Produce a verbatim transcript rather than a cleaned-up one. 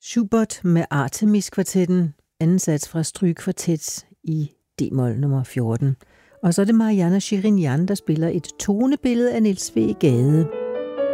Schubert med Artemis-kvartetten, anden sats fra Strygekvartet i D-mol nummer fjorten. Og så er det Marianna Shirinyan, der spiller et tonebillede af Niels W. Gade.